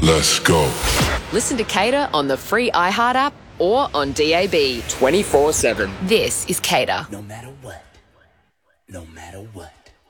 Let's go. Listen to Cater on the free iHeart app or on DAB 24/7. This is Cater. No matter what. No matter what.